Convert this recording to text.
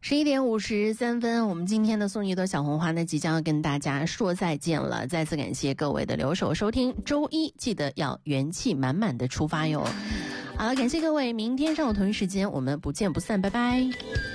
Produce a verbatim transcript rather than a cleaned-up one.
十一点五十三分，我们今天的送一朵小红花呢，即将要跟大家说再见了。再次感谢各位的留守收听，周一记得要元气满满的出发哟。好了，感谢各位，明天上午同一时间我们不见不散，拜拜。